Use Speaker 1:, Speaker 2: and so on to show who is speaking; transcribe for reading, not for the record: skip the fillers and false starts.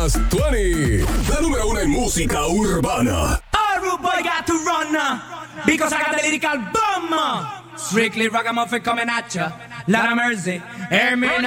Speaker 1: Más 20, la número uno en música urbana.
Speaker 2: Oh, rude boy got to run because I got the lyrical bomb. Strictly ragamuffin coming at ya. Lot of mercy. Hear me